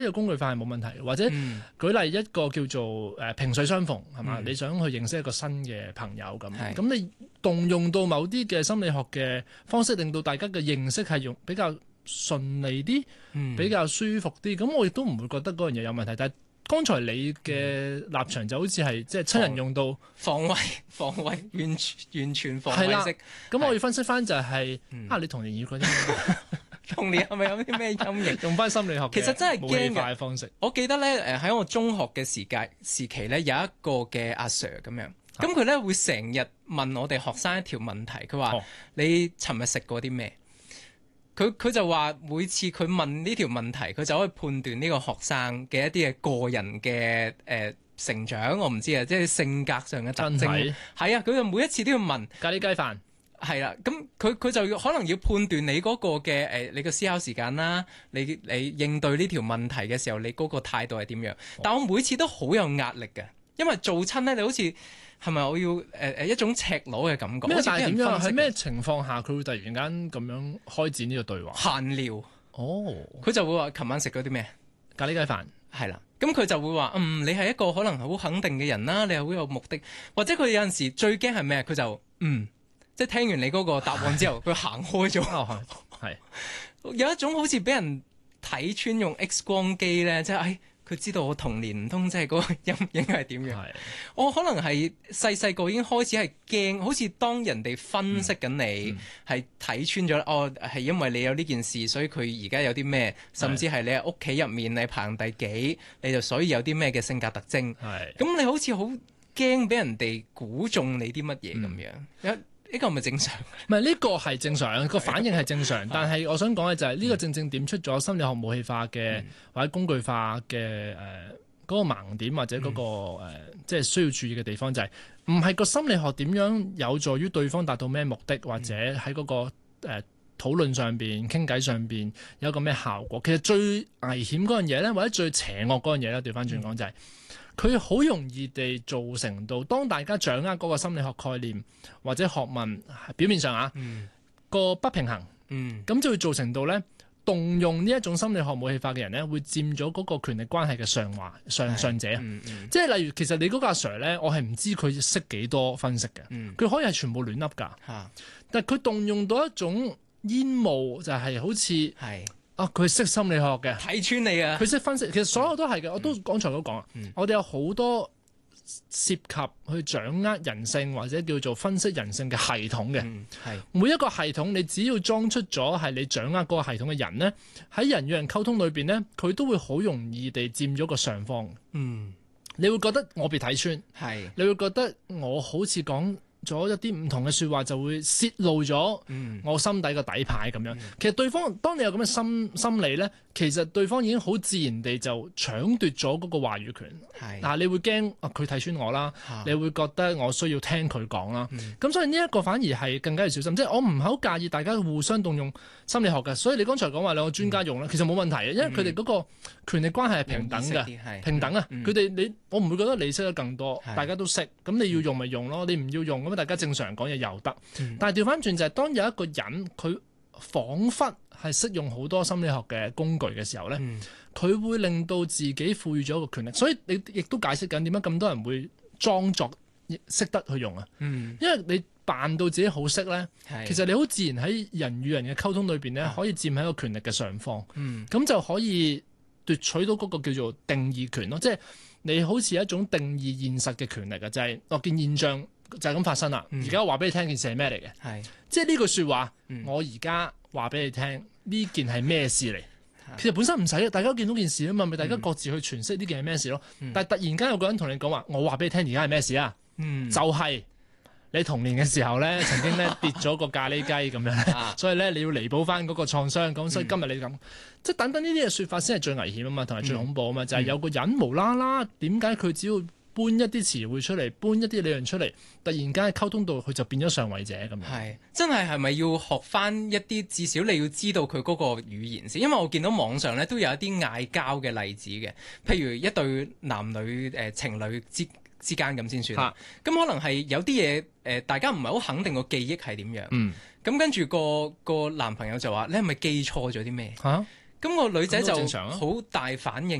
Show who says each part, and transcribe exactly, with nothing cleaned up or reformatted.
Speaker 1: 呢個工具化係冇問題，或者舉例一個叫做誒萍水相逢係嘛？嗯、你想去認識一個新嘅朋友咁，咁是你動用到某啲嘅心理學嘅方式，令到大家嘅認識係用比較順利啲，嗯、比較舒服啲，咁我亦都唔會覺得嗰樣嘢有問題。但係剛才你嘅立場就好似係即係親人用到
Speaker 2: 防衛、防衛完全完全防衛式。
Speaker 1: 咁我要分析翻就係、是嗯、啊，你童年遇過啲咩？
Speaker 2: 童年係咪有啲咩陰影？
Speaker 1: 用翻心理學
Speaker 2: 其實真係驚
Speaker 1: 嘅方式。
Speaker 2: 我記得咧，誒喺我中學嘅時間時期咧，有一個嘅阿 Sir 咁樣，咁佢咧會成日問我哋學生一條問題，佢話：哦、你尋日食過啲咩？佢佢就話每次佢問呢條問題，佢就可以判斷呢個學生嘅一啲嘅個人嘅誒、呃、成長。我唔知啊，即係性格上嘅特徵。係啊，佢就每一次都要問
Speaker 1: 咖喱雞飯。
Speaker 2: 係啦，咁佢佢就要可能要判斷你嗰個嘅誒、呃，你嘅思考時間啦，你你應對呢條問題嘅時候，你嗰個態度係點樣？哦、但我每次都好有壓力嘅，因為做親咧，你好似係咪我要誒誒、呃、一種赤裸嘅感覺？
Speaker 1: 咩？但係點樣？喺咩情況下佢會突然間咁樣開展呢個對話？
Speaker 2: 閒聊哦，佢就會話：琴晚食咗啲咩？
Speaker 1: 咖喱雞飯。
Speaker 2: 係啦，咁佢就會話：嗯，你係一個可能好肯定嘅人啦，你係好有目的，或者佢有陣時最驚係咩？佢就嗯。即係聽完你嗰個答案之後，佢行開咗。係有一種好似俾人睇穿用 X 光機咧，即係誒，佢知道我童年唔通即係嗰個陰影係點樣？是我可能係細細個已經開始係驚，好似當人哋分析緊你係睇、嗯、穿咗，哦係因為你有呢件事，所以佢而家有啲咩，甚至係你喺屋企入面你排行第幾，你就所以有啲咩嘅性格特徵。係咁是你好似好驚俾人哋估中你啲乜嘢咁樣。嗯呢個係咪正常？
Speaker 1: 唔係，呢個係正常，個反應係正常。但係我想講嘅就係呢個正正點出咗心理學武器化嘅、嗯、或者工具化嘅誒嗰個盲點，或者嗰、嗰個、嗯呃、即係需要注意嘅地方就係唔係個心理學點樣有助於對方達到咩目的，或者喺嗰、嗰個誒、呃、討論上邊、傾偈上邊有一個咩效果。其實最危險嗰樣嘢咧，或者最邪惡嗰樣嘢咧，調翻轉講就係、是。佢好容易地造成到，當大家掌握嗰個心理學概念或者學問，表面上啊個、嗯、不平衡，咁、嗯、就會造成到咧動用呢一種心理學武器化嘅人咧，會佔咗嗰個權力關係嘅上華上上者。嗯嗯、即係例如，其實你嗰個阿 Sir 咧，我係唔知佢識幾多分析嘅，佢、嗯、可以係全部亂噏㗎。啊、但係佢動用到一種煙霧，就係好似係。啊！佢識心理學嘅，
Speaker 2: 睇穿你啊！
Speaker 1: 佢識分析，其實所有都係嘅。嗯、我都剛才都講，嗯、我哋有好多涉及去掌握人性或者叫做分析人性嘅系統嘅。嗯、每一個系統，你只要裝出咗係你掌握嗰個系統嘅人咧，喺人與人溝通裏邊咧，佢都會好容易地佔咗個上方。嗯，你會覺得我被睇穿，係是，你會覺得我好似講咗一啲唔同嘅説話，就會泄露咗我心底個底牌咁樣。嗯、其實對方當你有咁嘅心心理咧，其實對方已經好自然地就搶奪咗嗰個話語權。係是，嗱、啊、你會驚啊佢睇穿我啦，啊、你會覺得我需要聽佢講啦。咁、嗯、所以呢一個反而係更加要小心。即係我唔係好介意大家互相動用心理學嘅。所以你剛才講話兩個專家用咧，嗯、其實冇問題嘅，因為佢哋嗰個權力關係係平等嘅，平等啊。佢哋、嗯、你我唔會覺得你識得更多，是大家都識。咁你要用咪用咯，你唔要用咁大家正常講嘢又得，嗯、但係調翻轉就係當有一個人佢彷彿係識用好多心理學嘅工具嘅時候咧，佢、嗯、會令到自己賦予咗一個權力，所以你亦都解釋緊點解咁多人會裝作識得去用啊？嗯、因為你扮到自己好識咧，是其實你好自然喺人與人嘅溝通裏邊咧，可以佔喺一個權力嘅上方，咁、嗯、就可以奪取到嗰個叫做定義權咯，即係你好似一種定義現實嘅權力啊，就係、是、我見現象。就係咁發生啦！而家話俾你聽件事係咩嚟嘅？係是即係呢句説話，嗯、我而家話俾你聽呢件係咩事嚟？是其實本身唔使，大家都見到件事啊嘛，咪大家各自去詮釋呢件係咩事咯。嗯、但係突然間有個人同你講話，我話俾你聽而家係咩事啊？嗯、就係你童年嘅時候咧，曾經咧跌咗個咖喱雞咁樣，啊、所以咧你要彌補翻嗰個創傷。咁所以今日你咁，嗯、即係等等呢啲嘅説法先係最危險啊嘛，同埋最恐怖啊嘛，嗯、就係有個人無啦啦，點解佢只要搬一啲詞彙出嚟，搬一啲理論出嚟，突然間溝通到佢就變咗上位者咁樣。係
Speaker 2: 真係係咪要學翻一啲？至少你要知道佢嗰個語言先，因為我見到網上咧都有一啲嗌交嘅例子嘅，譬如一對男女誒、呃、情侶之之間咁先算。咁、啊、可能係有啲嘢誒，大家唔係好肯定個記憶係點樣。嗯。咁跟住個個男朋友就話：你係咪記錯咗啲咩？嚇、啊！ 咁個女仔就
Speaker 1: 咁都正常啊
Speaker 2: 好大反應。